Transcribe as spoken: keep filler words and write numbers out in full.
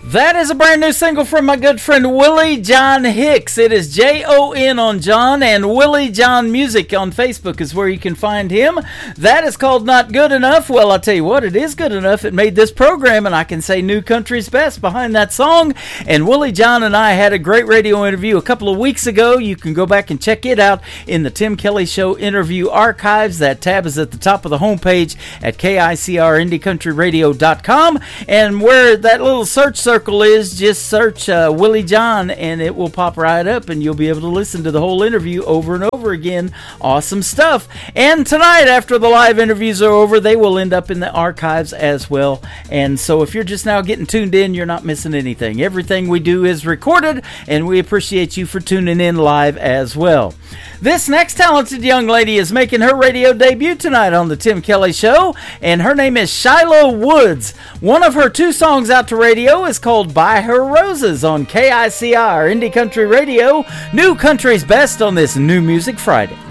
That is a brand new single from my good friend Willie John Hicks. It is J O N on John, and Willie John Music on Facebook is where you can find him. That is called Not Good Enough. Well, I'll tell you what, it is good enough. It made this program, and I can say New Country's Best behind that song. And Willie John and I had a great radio interview a couple of weeks ago. You can go back and check it out in the Tim Kelly Show interview archives. That tab is at the top of the homepage at K I C R indie country radio dot com. And where that little search circle is, just search uh, Willie John and it will pop right up and you'll be able to listen to the whole interview over and over again. Awesome stuff. And tonight, after the live interviews are over, they will end up in the archives as well. And so if you're just now getting tuned in, you're not missing anything. Everything we do is recorded, and we appreciate you for tuning in live as well. This next talented young lady is making her radio debut tonight on the Tim Kelly Show, and her name is Shiloh Woods. One of her two songs out to radio is called Buy Her Roses on K I C R Indie Country Radio, New Country's Best on this New Music Friday.